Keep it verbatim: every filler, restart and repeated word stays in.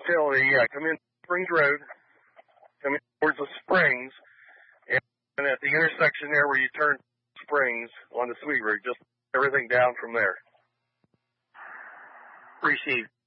utility, yeah, come in Springs Road, come in towards the Springs, and, and at the intersection there where you turn Springs on the Sweet Route, just everything down from there. Appreciate